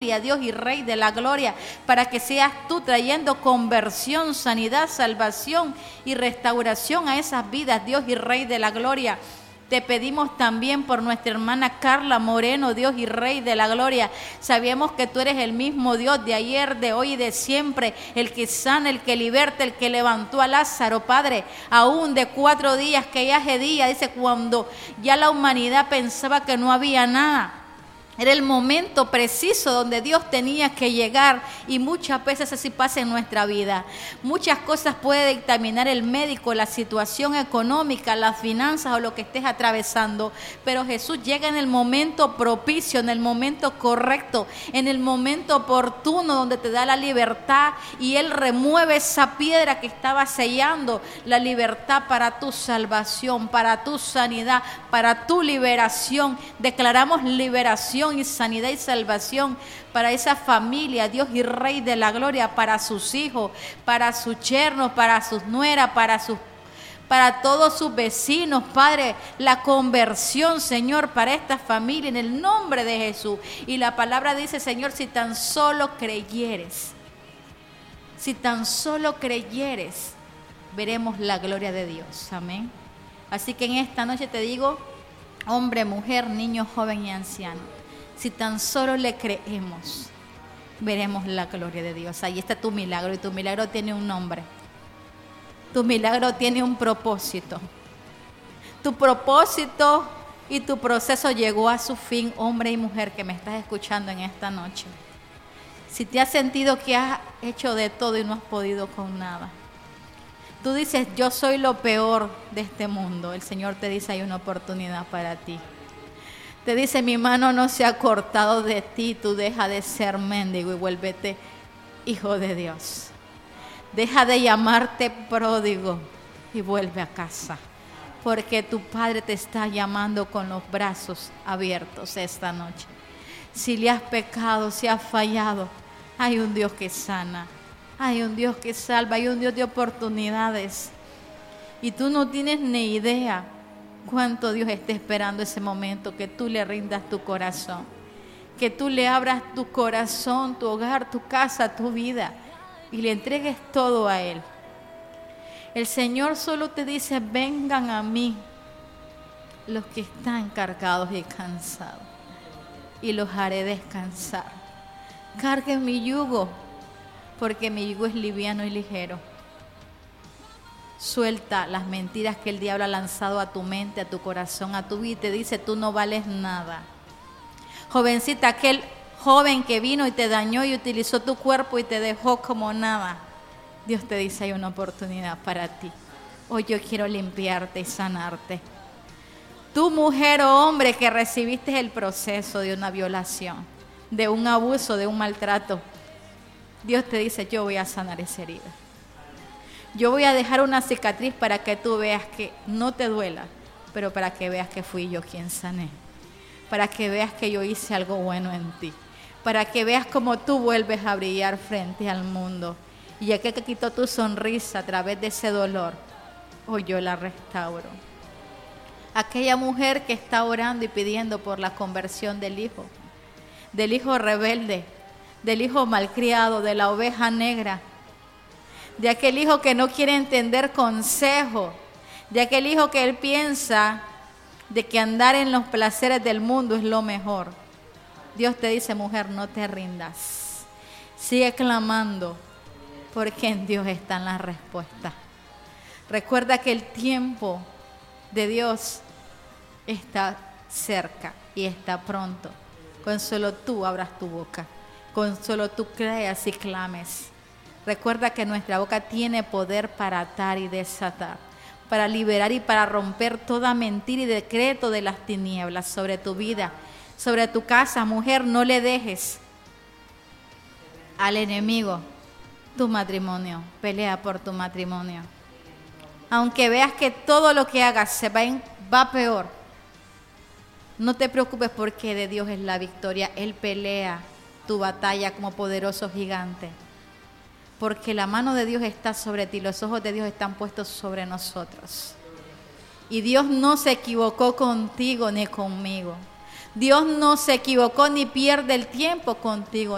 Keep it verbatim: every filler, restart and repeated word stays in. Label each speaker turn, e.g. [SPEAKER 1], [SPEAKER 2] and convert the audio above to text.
[SPEAKER 1] familia, Dios y Rey de la gloria, para que seas tú trayendo conversión, sanidad, salvación y restauración a esas vidas, Dios y Rey de la gloria. Te pedimos también por nuestra hermana Carla Moreno, Dios y Rey de la gloria. Sabemos que tú eres el mismo Dios de ayer, de hoy y de siempre, el que sana, el que liberta, el que levantó a Lázaro, Padre, aún de cuatro días, que ya es día, dice, cuando ya la humanidad pensaba que no había nada. Era el momento preciso donde Dios tenía que llegar, y muchas veces así pasa en nuestra vida. Muchas cosas puede dictaminar el médico, la situación económica, las finanzas o lo que estés atravesando, pero Jesús llega en el momento propicio, en el momento correcto, en el momento oportuno donde te da la libertad, y Él remueve esa piedra que estaba sellando la libertad para tu salvación, para tu sanidad, para tu liberación. Declaramos liberación y sanidad y salvación para esa familia, Dios y Rey de la gloria, para sus hijos, para sus yernos, para sus nueras, para sus para todos sus vecinos, Padre, la conversión, Señor, para esta familia en el nombre de Jesús. Y la palabra dice, Señor, si tan solo creyeres, si tan solo creyeres, veremos la gloria de Dios. Amén. Así que en esta noche te digo, hombre, mujer, niño, joven y anciano, si tan solo le creemos, veremos la gloria de Dios. Ahí está tu milagro, y tu milagro tiene un nombre. Tu milagro tiene un propósito. Tu propósito y tu proceso llegó a su fin, hombre y mujer que me estás escuchando en esta noche. Si te has sentido que has hecho de todo y no has podido con nada, tú dices, yo soy lo peor de este mundo, el Señor te dice, hay una oportunidad para ti. Te dice, mi mano no se ha cortado de ti, tú deja de ser mendigo y vuélvete hijo de Dios. Deja de llamarte pródigo y vuelve a casa, porque tu Padre te está llamando con los brazos abiertos esta noche. Si le has pecado, si has fallado, hay un Dios que sana, hay un Dios que salva, hay un Dios de oportunidades. Y tú no tienes ni idea cuánto Dios está esperando ese momento que tú le rindas tu corazón, que tú le abras tu corazón, tu hogar, tu casa, tu vida, y le entregues todo a Él. El Señor solo te dice, vengan a mí los que están cargados y cansados, y los haré descansar. Carguen mi yugo, porque mi yugo es liviano y ligero. Suelta las mentiras que el diablo ha lanzado a tu mente, a tu corazón, a tu vida, y te dice, tú no vales nada. Jovencita, aquel joven que vino y te dañó y utilizó tu cuerpo y te dejó como nada, Dios te dice, hay una oportunidad para ti. Hoy yo quiero limpiarte y sanarte. Tú, mujer o hombre que recibiste el proceso de una violación, de un abuso, de un maltrato, Dios te dice, yo voy a sanar esa herida. Yo voy a dejar una cicatriz para que tú veas que no te duela, pero para que veas que fui yo quien sané. Para que veas que yo hice algo bueno en ti. Para que veas cómo tú vuelves a brillar frente al mundo. Y aquel que quitó tu sonrisa a través de ese dolor, hoy yo la restauro. Aquella mujer que está orando y pidiendo por la conversión del hijo, del hijo rebelde, del hijo malcriado, de la oveja negra, de aquel hijo que no quiere entender consejo, de aquel hijo que él piensa de que andar en los placeres del mundo es lo mejor. Dios te dice, mujer, no te rindas. Sigue clamando, porque en Dios están las respuestas. Recuerda que el tiempo de Dios está cerca y está pronto. Con solo tú abras tu boca, con solo tú creas y clames. Recuerda que nuestra boca tiene poder para atar y desatar, para liberar y para romper toda mentira y decreto de las tinieblas sobre tu vida, sobre tu casa. Mujer, no le dejes al enemigo tu matrimonio. Pelea por tu matrimonio. Aunque veas que todo lo que hagas se va, en, va peor, no te preocupes, porque de Dios es la victoria. Él pelea tu batalla como poderoso gigante. Porque la mano de Dios está sobre ti, los ojos de Dios están puestos sobre nosotros. Y Dios no se equivocó contigo ni conmigo. Dios no se equivocó ni pierde el tiempo contigo